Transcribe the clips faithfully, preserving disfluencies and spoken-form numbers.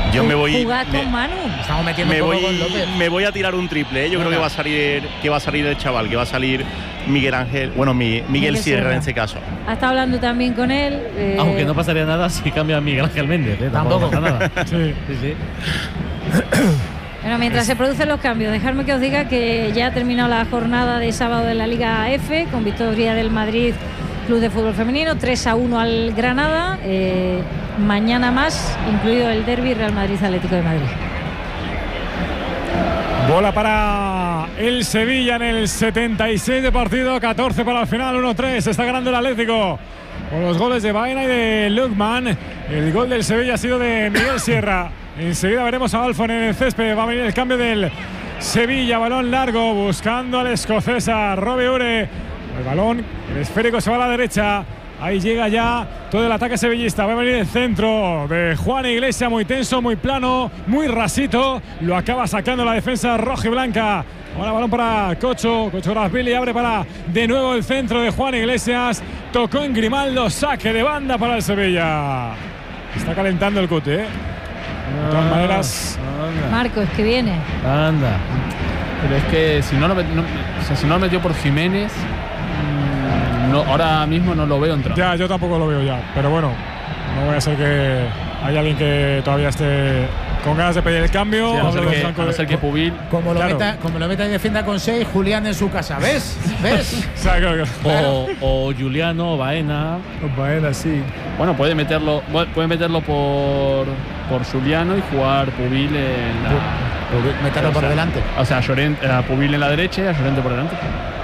Yo me voy. Jugad me, con Manu. Estamos metiendo me un poco voy, con López. me voy a tirar un triple. ¿eh? Yo Venga. creo que va a salir, que va a salir el chaval, que va a salir Miguel Ángel, bueno, mi, Miguel, Miguel Sierra, Sierra en este caso. Ha estado hablando también con él. Eh, Aunque no pasaría nada si cambia a Miguel Ángel Méndez. ¿eh? Tampoco, Tampoco pasa nada. sí, sí, sí. Bueno, mientras se producen los cambios, dejadme que os diga que ya ha terminado la jornada de sábado de la Liga F con victoria del Madrid Club de Fútbol Femenino, tres a uno al Granada. Eh, mañana más, incluido el derbi Real Madrid Atlético de Madrid. Bola para el Sevilla en el setenta y seis de partido, catorce para el final, uno tres. Está ganando el Atlético con los goles de Baena y de Lukman. El gol del Sevilla ha sido de Miguel Sierra. Enseguida veremos a Alfon en el césped. Va a venir el cambio del Sevilla. Balón largo buscando al escocesa Robbie Ure. El balón, el esférico se va a la derecha. Ahí llega ya todo el ataque sevillista. Va a venir el centro de Juan Iglesias, muy tenso, muy plano, muy rasito. Lo acaba sacando la defensa roja y blanca. Ahora balón para Cocho. Cocho Rasvili abre para de nuevo el centro de Juan Iglesias. Tocó en Grimaldo, saque de banda para el Sevilla. Está calentando el Cute, ¿eh? De todas maneras. Marcos, que viene. Anda. Pero es que si no lo, no, o sea, si no lo metió por Jiménez, no, ahora mismo no lo veo entrar. Ya, yo tampoco lo veo ya. Pero bueno, no voy a ser que haya alguien que todavía esté con ganas de pedir el cambio. Sí, a no ser que, Franco, a no ser que Pubil. Como lo, claro. meta, como lo meta y defienda con seis, Julián en su casa. ¿Ves? ¿Ves? O, sea, claro, claro. o, o Juliano, Baena. O Baena, sí. Bueno, puede meterlo, puede meterlo por, por Juliano y jugar Pubil en la. Meterlo por o sea, delante. O sea, Llorente, a Pubil en la derecha y a Llorente por delante.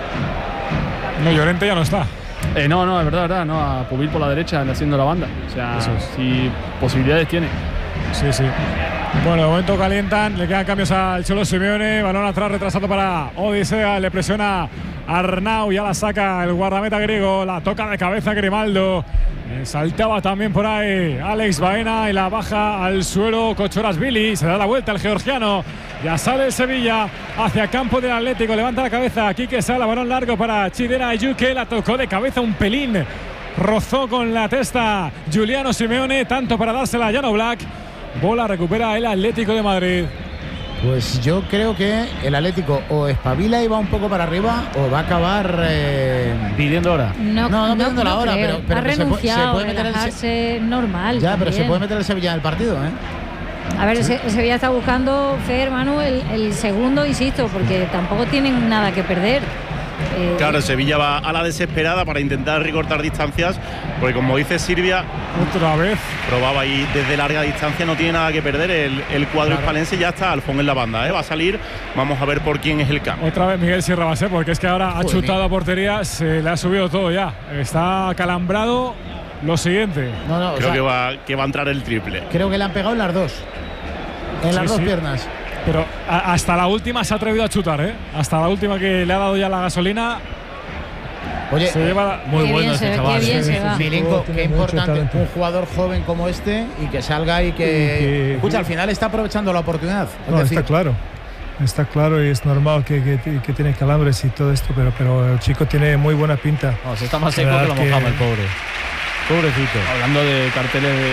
No, Llorente ya no está. Eh, no, no, es verdad, verdad, no, a Pubil por la derecha haciendo la banda. O sea, es. si posibilidades tiene. Sí, sí. Bueno, de momento calientan, le quedan cambios al Cholo Simeone, balón atrás retrasado para Odisea, le presiona Arnau, ya la saca el guardameta griego, la toca de cabeza Grimaldo. Eh, saltaba también por ahí Alex Baena y la baja al suelo Kochorashvili, se da la vuelta el georgiano. Ya sale el Sevilla hacia campo del Atlético, levanta la cabeza Quique Sala, balón largo para Chidera Ayuque, la tocó de cabeza un pelín, rozó con la testa Giuliano Simeone, tanto para dársela a Jan Oblak. Bola recupera el Atlético de Madrid. Pues yo creo que el Atlético o espabila y va un poco para arriba o va a acabar eh... pidiendo hora. No, no, no pidiendo no, la no hora, creo. pero, pero ha se, renunciado, se puede meter el se... normal. Ya, también. pero se puede meter el Sevilla en el partido, ¿eh? A ver, ¿sí? el Sevilla está buscando, Fer, Manu, el, el segundo, insisto, porque tampoco tienen nada que perder. Eh, claro, el Sevilla va a la desesperada para intentar recortar distancias, porque como dice Silvia, otra vez probaba ahí desde larga distancia, no tiene nada que perder el, el cuadro claro. hispalense, ya está Alfón en la banda, ¿eh? Va a salir, vamos a ver por quién es el cambio. Otra vez Miguel Sierra va a ser, porque es que ahora Joder, ha chutado a portería, se le ha subido todo ya, está calambrado. Lo siguiente, no, no, creo o sea, que, va, que va a entrar el triple. Creo que le han pegado en las dos, en sí, las dos sí. piernas. Pero a, hasta la última se ha atrevido a chutar, ¿eh? Hasta la última que le ha dado ya la gasolina. Oye, se lleva la... muy bueno ese chaval. Qué bien se va. Milinko, qué importante un jugador joven como este y que salga y que, y que escucha, al final está aprovechando la oportunidad. No, decir, está claro. Está claro y es normal que, que, que tiene calambres y todo esto, pero, pero el chico tiene muy buena pinta. No, se está más seco que lo mojaba que... el pobre. Pobrecito. Hablando de carteles de,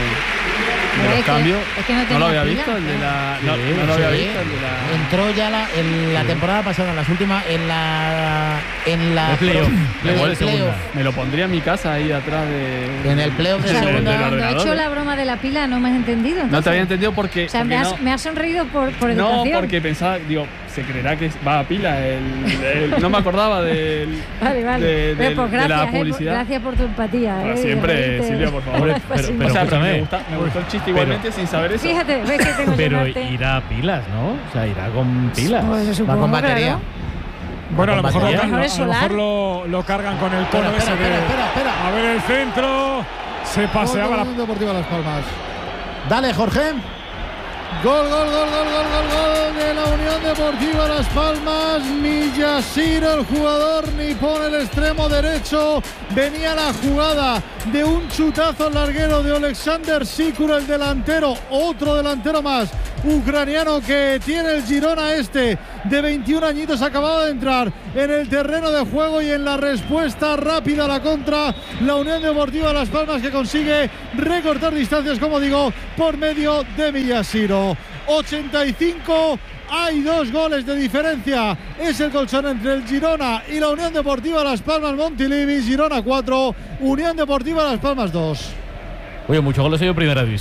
de los es cambios, que, es que no, no lo había pila, visto, el de la, sí, no, no lo sí. había visto, el de la... Entró ya la, en la sí. temporada pasada, en las últimas, en la en la playoff. Play play me lo pondría en mi casa ahí atrás de en el playoff de o sea, segunda. Cuando he hecho la broma de la pila no me has entendido. Entonces. No te había entendido porque. O sea, porque me, has, no, me has sonreído por, por educación. No, porque pensaba, digo, se creerá que va a pila. El, el, no me acordaba del. Vale, vale. De, de, pues gracias, de la publicidad. Eh, por, gracias por tu empatía. Bueno, eh, siempre, Silvia, por favor. Pero, pero, o sea, pero me, gusta, me gustó el chiste pero, igualmente sin saber eso. Fíjate, ves que tengo Pero llenarte. irá a pilas, ¿no? O sea, irá con pilas. Pues va con batería. Claro. Bueno, a lo mejor, lo, mejor, a, es a lo, mejor lo, lo cargan con el tono ese de. Espera, espera, espera. A ver el centro. Se paseaba la. Deportiva Las Palmas. Dale, Jorge. Gol, gol, gol, gol, gol, gol, gol de la Unión Deportiva Las Palmas. Ni Yasir, el jugador, ni pone el extremo derecho Venía la jugada de un chutazo larguero de Alexander Sikura, el delantero, otro delantero más ucraniano que tiene el Girona este de veintiún añitos, acababa de entrar en el terreno de juego y en la respuesta rápida a la contra, la Unión Deportiva Las Palmas, que consigue recortar distancias, como digo, por medio de Miyashiro. ochenta y cinco, hay dos goles de diferencia, es el colchón entre el Girona y la Unión Deportiva Las Palmas Montilivi. Girona cuatro, Unión Deportiva Las Palmas dos. Oye, muchos goles en primera división.